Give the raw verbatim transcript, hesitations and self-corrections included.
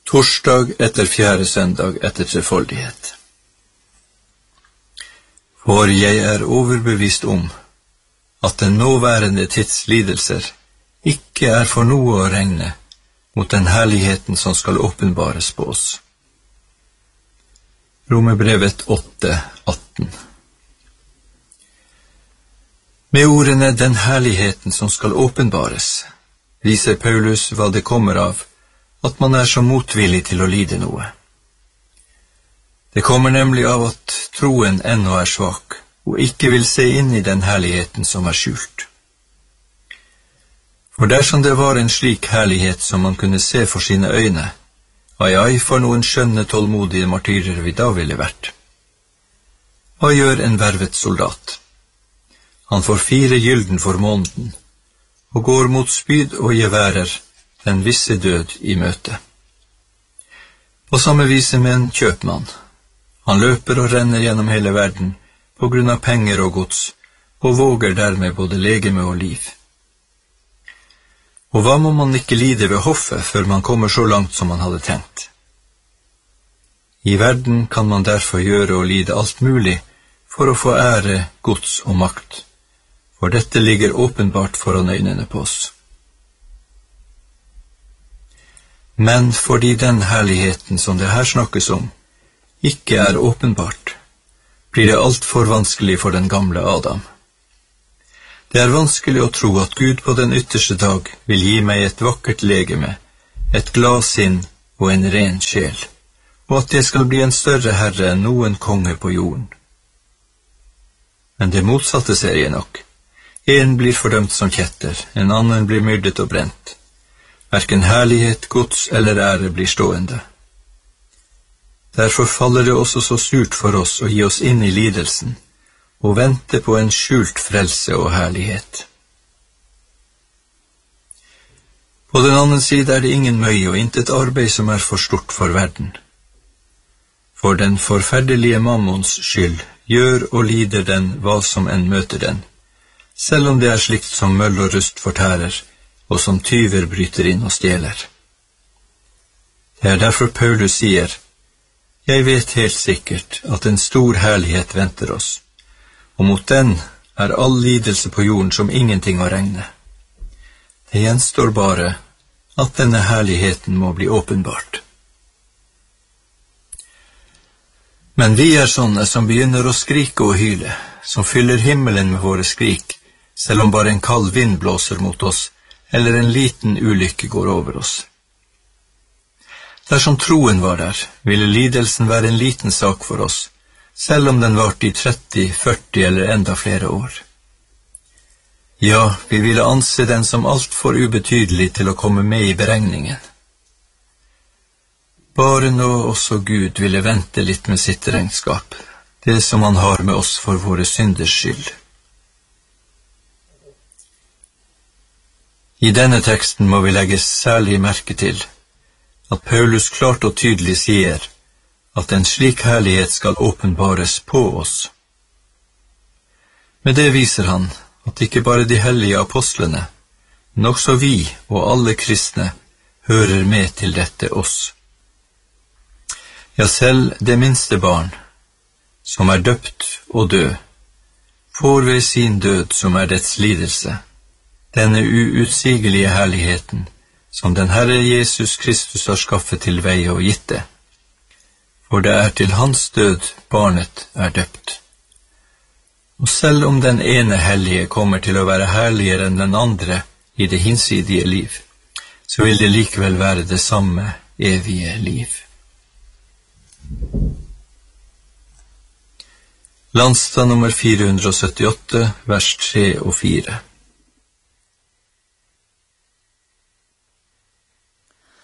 Torsdag etter fjerde søndag etter trefoldighet. For jeg er overbevist om at den nåværende tids lidelser ikke er for noe å regne mot den herligheten som skal åpenbares på oss. Romerbrevet åtte atten. Med ordene «den herligheten som skal åpenbares» viser Paulus hva det kommer av at man er så motvillig til å lide noe. Det kommer nemlig av at troen ennå er svak, og ikke vil se inn i den herligheten som er skjult. For dersom det var en slik herlighet som man kunne se for sine øyne, ai ai for noen skjønne tålmodige martyrer vi da ville vært. Hva gjør en vervet soldat? Han får fire gylden for måneden, og går mot spyd og geværer den visse død i møte. På samme vise med en kjøpmann. Han løper og renner gjennom hele verden på grunn av penger og gods, og våger dermed både legeme og liv. Og hva må man ikke lide ved hoffet før man kommer så langt som man hadde tenkt? I verden kan man derfor gjøre og lide alt mulig for å få ære, gods og makt, for dette ligger åpenbart foran øynene på oss. Men fordi den herligheten som det her snakkes om ikke er åpenbart, blir det alt for vanskelig for den gamle Adam. Det er vanskelig å tro at Gud på den ytterste dag vil gi meg et vakkert legeme, et glad sinn og en ren sjel, og at jeg skal bli en større herre enn noen konge på jorden. Men det motsatte ser jeg nok. En blir fordømt som kjetter, en annen blir myrdet og brent. Hverken herlighet, gods eller ære blir stående. Derfor faller det også så surt for oss å gi oss inn i lidelsen, og vente på en skjult frelse og herlighet. På den annen side er det ingen møye og intet arbeid som er for stort for verden. For den forferdelige mammons skyld gjør og lider den hva som enn møter den, selv om det er slikt som møll og rust fortærer, og som tyver bryter inn og stjeler. Det er derfor Paulus sier, «Jeg vet helt sikkert at en stor herlighet venter oss, og mot den er all lidelse på jorden som ingenting å regne. Det gjenstår bare at denne herligheten må bli åpenbart.» Men vi er sånne som begynner å skrike og hyle, som fyller himmelen med våre skrik, selv om bare en kald vind blåser mot oss, eller en liten ulykke går over oss. Dersom troen var der, ville lidelsen være en liten sak for oss, selv om den varte i tretti, førti eller enda flere år. Ja, vi ville anse den som alt for ubetydelig til å komme med i beregningen. Bare nå også Gud ville vente litt med sitt regnskap, det som han har med oss for våre synders skyld. I denne teksten må vi legge særlig merke til at Paulus klart og tydelig sier at en slik herlighet skal åpenbares på oss. Med det viser han at ikke bare de hellige apostlene, men også vi og alle kristne hører med til dette oss. Ja, selv det minste barn, som er døpt og død, får ved sin død som er dets lidelse, denne uutsigelige herligheten, som den Herre Jesus Kristus har skaffet til veie og gitt det. For det er til hans død barnet er døpt. Og selv om den ene hellige kommer til å være herligere enn den andre i det hinsidige liv, så vil det likevel være det samme evige liv. Landstad nummer fire hundre og syttiåtte, vers tre og fire.